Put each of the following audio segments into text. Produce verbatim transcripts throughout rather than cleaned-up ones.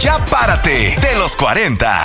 Ya Párate, de los cuarenta.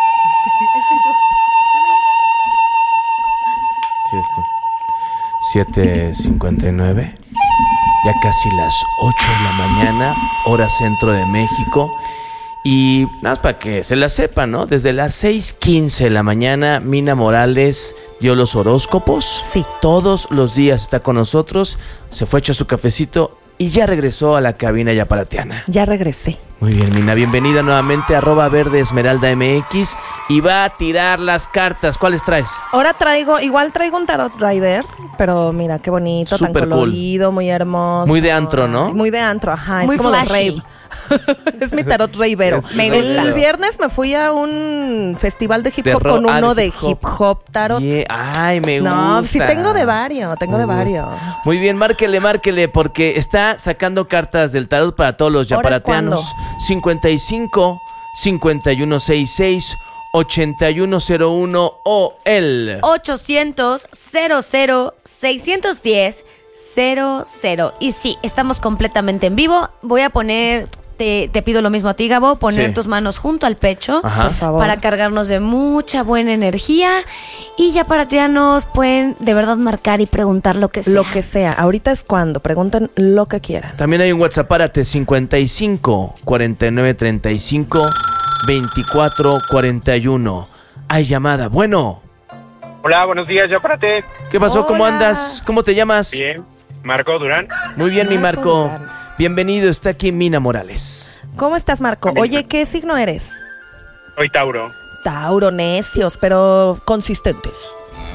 siete cincuenta y nueve. Ya casi las ocho de la mañana, hora centro de México. Y nada más para que se la sepan, ¿no? Desde las seis quince de la mañana, Mina Morales dio los horóscopos. Sí. Todos los días está con nosotros. Se fue a echar su cafecito y ya regresó a la cabina yaparatiana. Ya regresé. Muy bien, Mina. Bienvenida nuevamente a arroba verde esmeralda M X. Y va a tirar las cartas. ¿Cuáles traes? Ahora traigo, igual traigo un tarot rider, pero mira qué bonito, Súper tan cool. colorido, muy hermoso. Muy de antro, ¿no? Muy de antro, ajá. Muy es como flashy. de rave. Es mi tarot ravero. Me gusta. El viernes me fui a un festival de hip De hop ro- con ah, uno de de hip hop. hip hop tarot. Yeah. Ay, me gusta. No, sí tengo de varios, tengo Me de gusta. varios. Muy bien, márquele, márquele, porque está sacando cartas del tarot para todos los ¿Ahora es yaparatianos. cincuenta y cinco, cincuenta y uno sesenta y seis, ochenta y uno cero uno o el ochocientos, cero cero, seiscientos diez, cero cero. Y sí, estamos completamente en vivo. Voy a poner, te, te pido lo mismo a ti, Gabo, poner Sí. tus manos junto al pecho. Ajá. Por favor. Para cargarnos de mucha buena energía. Y yaparatianos pueden de verdad marcar y preguntar lo que sea. Lo que sea. Ahorita es cuando. Pregunten lo que quieran. También hay un WhatsApp, párate, cincuenta y cinco, cuarenta y nueve treinta y cinco, veinticuatro cuarenta y uno. Hay llamada. Bueno, Hola, buenos días, ya párate. ¿qué pasó? ¿Cómo Hola. andas? ¿Cómo te llamas? Bien, Marco Durán. Muy bien, mi Marco Marco. Durán. Bienvenido, está aquí Mina Morales. ¿Cómo estás, Marco? Bien. Oye, ¿qué signo eres? Soy Tauro. Tauro, necios, pero consistentes.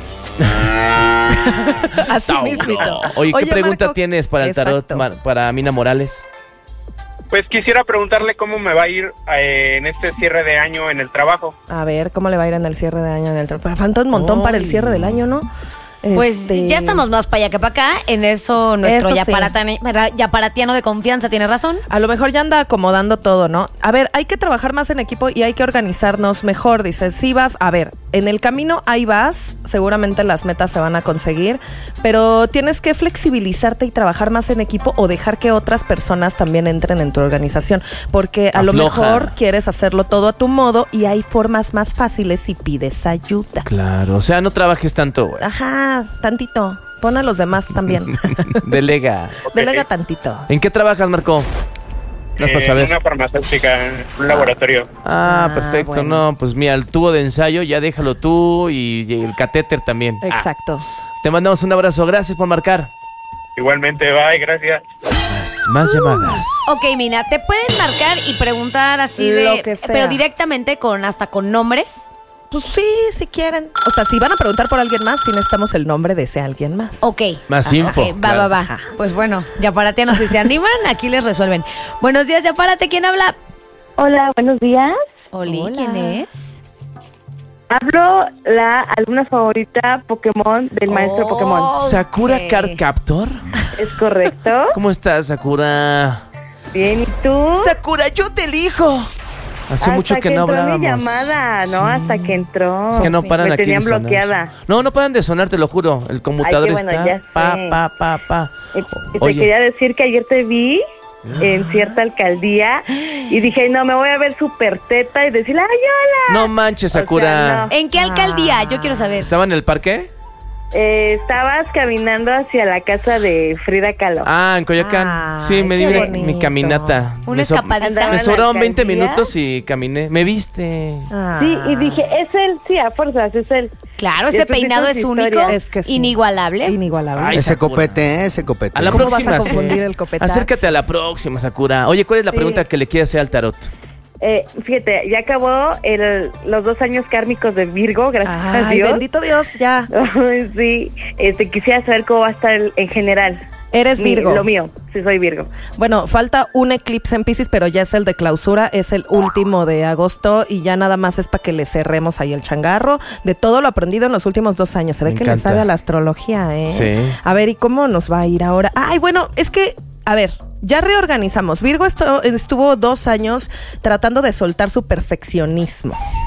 Así Tauro. mismito. Oye, ¿qué pregunta Marco, tienes para el tarot, exacto. Mar- para Mina Morales? Pues quisiera preguntarle cómo me va a ir eh, en este cierre de año en el trabajo. A ver, ¿cómo le va a ir en el cierre de año? En el tra- Falta un montón Ay. para el cierre del año, ¿no? Pues Este, ya estamos más para allá que para acá. En eso nuestro Eso sí. yaparatani- ¿verdad? yaparatiano de confianza tiene razón. A lo mejor ya anda acomodando todo, ¿no? A ver, hay que trabajar más en equipo y hay que organizarnos mejor. Dices, sí vas, a ver, en el camino ahí vas, seguramente las metas se van a conseguir, pero tienes que flexibilizarte y trabajar más en equipo o dejar que otras personas también entren en tu organización, porque a lo Afloja. mejor quieres hacerlo todo a tu modo y hay formas más fáciles si pides ayuda. Claro, o sea, no trabajes tanto, güey. Ajá, tantito. Pon a los demás también. Delega. Delega tantito. ¿En qué trabajas, Marco? No es Eh, para saber. en una farmacéutica, en un laboratorio. Ah, Ah, perfecto. bueno. No, pues mira, el tubo de ensayo ya déjalo tú y, y el catéter también. Ah, Exacto. te mandamos un abrazo. Gracias por marcar. Igualmente, bye, gracias. Más, más llamadas. Ok, Mina, te pueden marcar y preguntar así de... Lo que sea. Pero directamente con hasta con nombres. Pues sí, si quieren. O sea, si van a preguntar por alguien más, sí necesitamos el nombre de ese alguien más. Ok. Más Ah, info, ok, va, claro. va, va. Pues bueno, yaparatianos, si se animan, aquí les resuelven. Buenos días, Yapárate. ¿Quién habla? Hola, buenos días. Oli, Hola. ¿quién es? Hablo la alumna favorita Pokémon del maestro Oh. Pokémon. ¿Sakura Ok. Card Captor? ¿Es correcto? ¿Cómo estás, Sakura? Bien, ¿y tú? Sakura, yo te elijo. Hace Hasta mucho que, que no entró hablábamos. mi llamada, ¿no? Sí. Hasta que entró. Es que no paran Me aquí tenían de sonar. bloqueada. No, no paran de sonar, te lo juro. El conmutador Ay, qué bueno, está ya pa, sé. pa, pa, pa. Y- y te Oye. quería decir que ayer te vi en cierta alcaldía y dije, no, me voy a ver súper teta y decirle, ay, hola. No manches, O sea, Sakura. no. ¿En qué alcaldía? Yo quiero saber. ¿Estaba en el parque? Eh, estabas caminando hacia la casa de Frida Kahlo. Ah, en Coyoacán. Ay, sí, me qué di mi- bonito. mi caminata. Una Me so- escapadita. Andaba Me en la sobraron veinte alcaldía. minutos y caminé. ¿Me viste? Ah. Sí, y dije, es él, sí, a fuerzas, es él. Claro, Y ese después peinado hizo es su único, historia. Es que sí. inigualable. Inigualable. Ay, Ese Sakura. copete, ese copete. A la ¿Cómo vas a próxima. confundir sí. el copetazo? Acércate a la próxima, Sakura. Oye, ¿cuál es la Sí. pregunta que le quieres hacer al tarot? Eh, fíjate, ya acabó el, los dos años kármicos de Virgo, gracias a Ay, Dios. bendito Dios, ya. Ay, sí, este, quisiera saber cómo va a estar el- en general. Eres Mi- Virgo. Lo mío, sí soy Virgo. Bueno, falta un eclipse en Piscis, pero ya es el de clausura, es el último de agosto y ya nada más es para que le cerremos ahí el changarro de todo lo aprendido en los últimos dos años. Se ve Me que le encanta. sabe a la astrología, ¿eh? Sí. A ver, ¿y cómo nos va a ir ahora? Ay, bueno, es que, a ver, ya reorganizamos. Virgo estu- estuvo dos años tratando de soltar su perfeccionismo.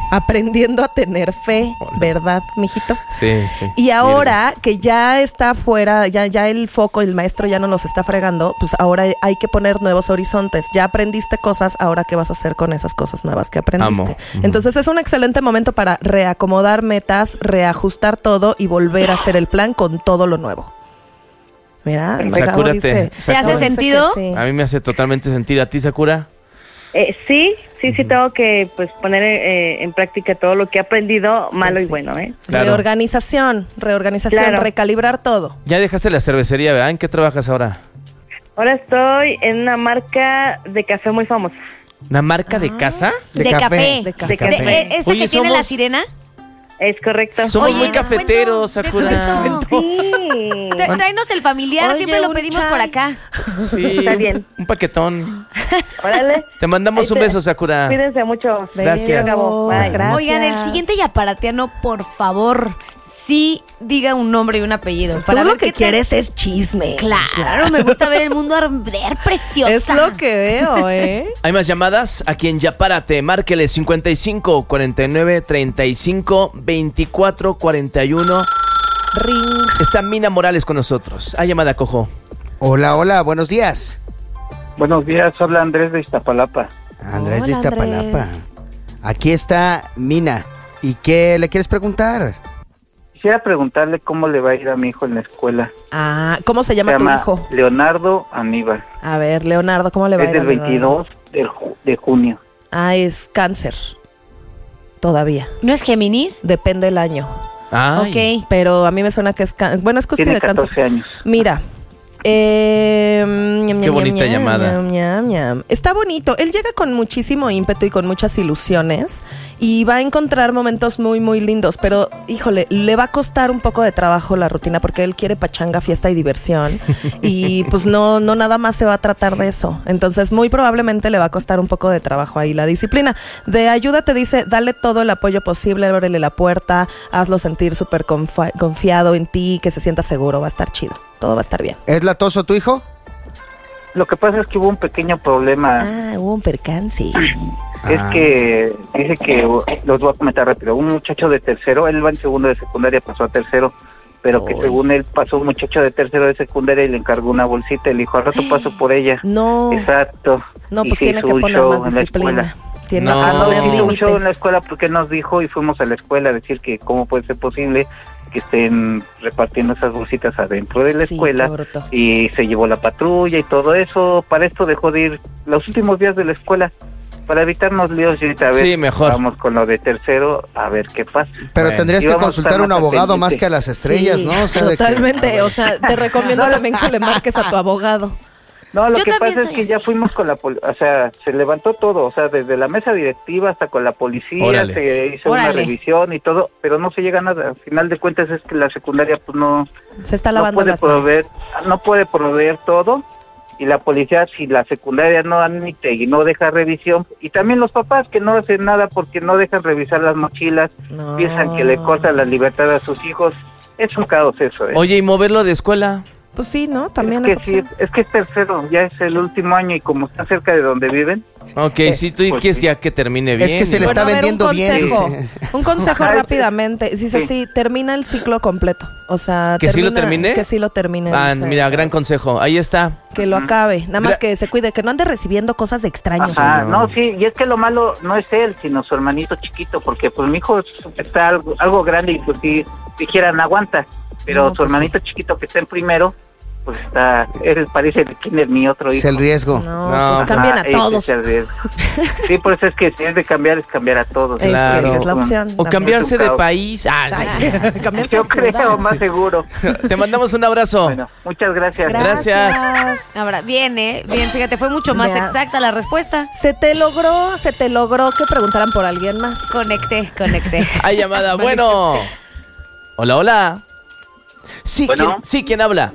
aprendiendo a tener fe, ¿verdad, mijito? Sí, sí. Y ahora que ya está fuera, ya, ya el foco, el maestro ya no los está fregando, pues ahora hay que poner nuevos horizontes. Ya aprendiste cosas, ahora ¿qué vas a hacer con esas cosas nuevas que aprendiste? Amo. Entonces es un excelente momento para reacomodar metas, reajustar todo y volver a hacer el plan con todo lo nuevo. Mira, Sakura, dice, te, ¿Te hace dice sentido? que sí. A mí me hace totalmente sentido. ¿A ti, Sakura? Eh, sí, sí, sí tengo que pues poner eh, en práctica todo lo que he aprendido, malo Pues y sí. bueno, ¿eh? Claro. Reorganización, reorganización, Claro. recalibrar todo. Ya dejaste la cervecería, ¿verdad? ¿En qué trabajas ahora? Ahora estoy en una marca de café muy famosa. ¿Una marca de casa? De, De café. café. De café. De- eh, ¿Esa Oye, que tiene somos- la sirena? Es correcto. Somos Oye, muy descuento, cafeteros, Sakura. descuento. Sí. Tra- Tráenos el familiar, Oye, siempre lo un pedimos chai. por acá. Sí, Está bien. un paquetón. Órale. Te mandamos Ahí un te- beso, Sakura. Cuídense mucho. Gracias. Se acabó. Bye. Gracias. Oigan, el siguiente yaparatiano, por favor, sí diga un nombre y un apellido. Tú ver lo que qué tal- quieres es chisme. Claro, me gusta ver el mundo arder, preciosa. Es lo que veo, ¿eh? ¿Hay más llamadas? Aquí en Yapárate, márquele cincuenta y cinco, cuarenta y nueve, treinta y cinco, veinticuatro, cuarenta y uno. Ring. Está Mina Morales con nosotros. Hay llamada, Cojo. Hola, hola, buenos días. Buenos días, habla Andrés de Iztapalapa. Andrés de Hola, Iztapalapa. Andrés. Aquí está Mina. ¿Y qué le quieres preguntar? Quisiera preguntarle cómo le va a ir a mi hijo en la escuela. Ah, ¿cómo se Se llama tu llama hijo? Leonardo Aníbal. A ver, Leonardo, ¿cómo le va a Es ir a del Leonardo? veintidós de ju- de junio. Ah, es cáncer. Todavía. ¿No es Géminis? Depende del año. Ay. Ok. Pero a mí me suena que es cáncer. Bueno, es cúspide Tiene de cáncer. catorce años. Mira. Eh, ñam, Qué ñam, bonita ñam, llamada. ñam, ñam, ñam. Está bonito. Él llega con muchísimo ímpetu y con muchas ilusiones y va a encontrar momentos muy, muy lindos. Pero, híjole, le va a costar un poco de trabajo la rutina porque él quiere pachanga, fiesta y diversión. Y pues no, no nada más se va a tratar de eso. Entonces, muy probablemente le va a costar un poco de trabajo ahí la disciplina. De ayuda te dice, dale todo el apoyo posible, ábrele la puerta, hazlo sentir súper confi- confiado en ti, que se sienta seguro, va a estar chido. Todo va a estar bien. ¿Es latoso tu hijo? Lo que pasa es que hubo un pequeño problema. Ah, hubo un percance. Es Ah. que dice que, los voy a comentar rápido, un muchacho de tercero, él va en segundo de secundaria, pasó a tercero, pero que Uy. según él pasó un muchacho de tercero de secundaria y le encargó una bolsita y le dijo, al rato paso por ella. No, Exacto. no, Y pues se tiene hizo que un poner show más en la disciplina. escuela. Tiene No. que Ah, no, poner hizo un show en la límites. escuela porque nos dijo y fuimos a la escuela a decir que cómo puede ser posible que estén repartiendo esas bolsitas adentro de la Sí, escuela, qué bruto. y se llevó la patrulla y todo eso. Para esto dejó de ir los últimos días de la escuela para evitarnos líos y ahorita a ver, Sí, mejor. vamos con lo de tercero a ver qué pasa. Pero Bueno. tendrías Y que vamos a consultar estar a un más abogado pendientes. más que a las estrellas, Sí, ¿no? O sea, de que- totalmente. a o ver. sea, te recomiendo también que le marques a tu abogado. No, lo Yo que también pasa es soy que así. ya fuimos con la poli- o sea, se levantó todo, o sea, desde la mesa directiva hasta con la policía, Órale. se hizo Órale. una revisión y todo, pero no se llega a nada. Al final de cuentas es que la secundaria pues no, Se está no lavando puede las proveer, manos. no puede proveer todo, y la policía, si la secundaria no admite y no deja revisión, y también los papás que no hacen nada porque no dejan revisar las mochilas, No. piensan que le cortan la libertad a sus hijos. Es un caos eso, ¿eh? Oye, ¿y moverlo de escuela? Pues sí, ¿no? También es es que sí, opción. es que es tercero, ya es el último año y como está cerca de donde viven, Ok, si tú pues quieres sí. ya que termine bien. Es que se le y- está Bueno, a ver, vendiendo un bien, consejo, dice. Un consejo Ajá, rápidamente. Dice sí. así, termina el ciclo completo. O sea, ¿Que sí lo termina- termine? Que sí lo termine. Ah, dice. mira, gran consejo. Ahí está. Que lo acabe. Nada más Gra- que se cuide, que no ande recibiendo cosas de extraños. ajá, no. no, sí, y es que lo malo no es él, sino su hermanito chiquito, porque pues mi hijo está algo, algo grande y pues si dijeran aguanta, pero No, su pues hermanito chiquito que está en primero, pues está, él parece de quién es mi otro hijo. Es el riesgo. No, No. pues cambien a Ajá, ese todos. es el riesgo. Sí, por eso es que si es de cambiar, es cambiar a todos. Es Claro. que esa es la opción. O también. cambiarse Es un de caos. país. Ah, Ay, sí, cambiarse Yo de ciudad. creo, más seguro. te mandamos un abrazo. Bueno, muchas gracias. Gracias. Ahora, bien, ¿eh? Bien, fíjate, fue mucho más Ya. exacta la respuesta. Se te logró, se te logró que preguntaran por alguien más. Conecté, conecté. Hay llamada. Bueno. Hola, hola. Sí, Bueno. ¿quién, sí, ¿quién habla?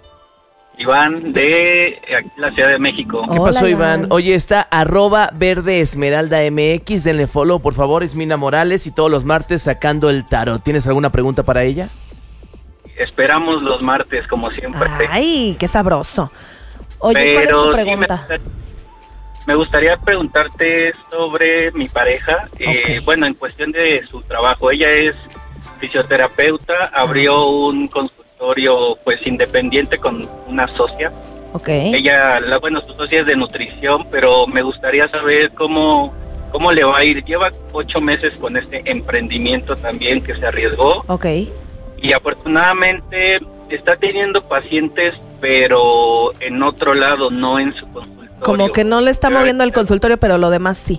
Iván de aquí, la Ciudad de México. ¿Qué Hola, pasó, Iván? Iván. Oye, está arroba verde esmeralda mx. Denle follow, por favor. Es Mina Morales y todos los martes sacando el tarot. ¿Tienes alguna pregunta para ella? Esperamos los martes, como siempre. Ay, qué sabroso. Oye, ¿cuál es tu sí pregunta? me- me gustaría preguntarte sobre mi pareja. Eh, Okay. Bueno, en cuestión de su trabajo, ella es fisioterapeuta, abrió un consultorio pues independiente con una socia. Ok. Ella, la, bueno, su socia es de nutrición, pero me gustaría saber cómo, cómo le va a ir. Lleva ocho meses con este emprendimiento también que se arriesgó. Ok. Y afortunadamente está teniendo pacientes, pero en otro lado, no en su consultorio. Como que no le está Pero moviendo el ahorita- consultorio, pero lo demás sí.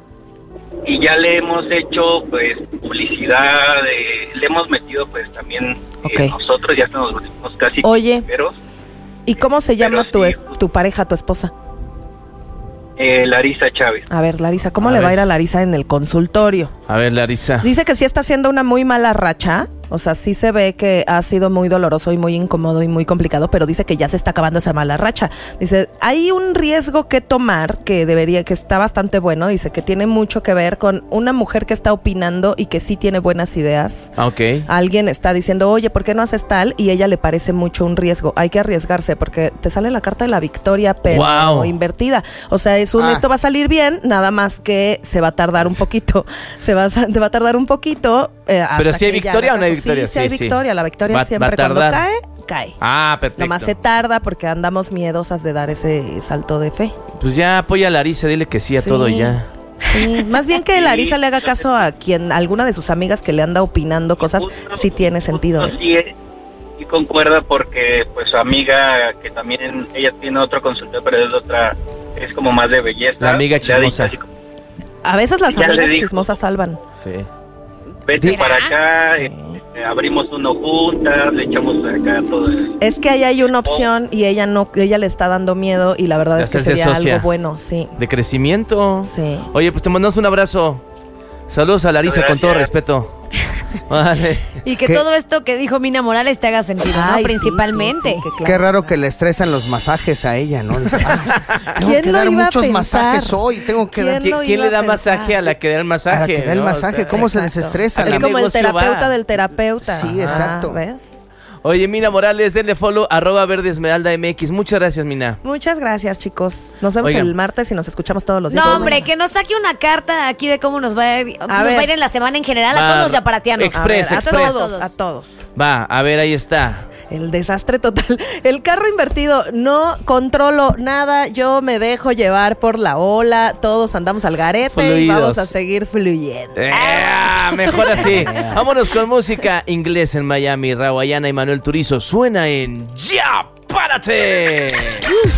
Y ya le hemos hecho pues publicidad, eh, le hemos metido pues también eh, Ok. nosotros, ya estamos volvimos casi Oye. pero ¿Y cómo se llama Pero tu, sí, es- tu pareja, tu esposa? eh, Larisa Chávez. A ver, Larisa, ¿cómo A le va a ver. ir a Larisa en el consultorio? A ver, Larisa. Dice que sí está haciendo una muy mala racha. O sea, sí se ve que ha sido muy doloroso y muy incómodo y muy complicado, pero dice que ya se está acabando esa mala racha. Dice, hay un riesgo que tomar que debería, que está bastante bueno. Dice que tiene mucho que ver con una mujer que está opinando y que sí tiene buenas ideas. Ah, ok. Alguien está diciendo, oye, ¿por qué no haces tal? Y ella le parece mucho un riesgo. Hay que arriesgarse porque te sale la carta de la victoria, pero Wow. invertida. O sea, es un Ah. esto va a salir bien, nada más que se va a tardar un poquito. Se va a, te va a tardar un poquito. eh, hasta Pero si hay que ya victoria haga o no hay caso. victoria, Sí, sí hay sí, sí. victoria. La victoria Va- va a siempre cuando tardar. cae, cae. Ah, perfecto. Nomás se tarda porque andamos miedosas de dar ese salto de fe. Pues ya apoya a Larisa, dile que sí a Sí. todo y ya. Sí, más bien que Larisa le haga caso a quien, alguna de sus amigas que le anda opinando cosas, Justo- sí tiene sentido. justo ¿eh? Sí, eh, sí concuerda porque pues su amiga, que también ella tiene otro consultorio, pero es de otra, es como más de belleza. La amiga le ha dicho chismosa. así como, A veces las Ya le amigas dijo. chismosas salvan. Sí. vete Sí. para acá, eh, eh, abrimos uno juntas, le echamos acá todo el... Es que ahí hay una opción y ella no, ella le está dando miedo y la verdad De es que hacerse sería socia. algo bueno, sí. De crecimiento. Sí. Oye, pues te mandamos un abrazo. Saludos a Larisa con todo Gracias. respeto. Vale. Y que ¿Qué? todo esto que dijo Mina Morales te haga sentido, Ay, ¿no? sí, Principalmente. sí, sí, que claro. Qué raro que le estresan los masajes a ella, ¿no? Dice, "Ah, tengo ¿Quién que lo dar iba a muchos pensar? masajes hoy, tengo que ¿Quién dar... lo ¿Qui- ¿Quién iba le da a pensar? masaje a la que da el masaje? Para que dé el ¿no? O masaje, sea, ¿cómo se exacto. desestresa? ¿A la Es qué como el negocio terapeuta va? del terapeuta. Sí, Ah, exacto. ¿ves? Oye, Mina Morales, denle follow, arroba verde esmeralda M X. Muchas gracias, Mina. Muchas gracias, chicos. Nos vemos Oigan. el martes y nos escuchamos todos los días. No, hombre, que nos saque una carta aquí de cómo nos va a ir, nos va ver. a ir en la semana en general Va, a todos los yaparatianos. Express, a, ver, a Express. todos, a todos. Va, a ver, ahí está. El desastre total. El carro invertido, no controlo nada, yo me dejo llevar por la ola, todos andamos al garete y Fluidos. vamos a seguir fluyendo. Eh, mejor así. Vámonos con música inglés en Miami. Rawayana y Manuel Turizo suena en Ya, párate.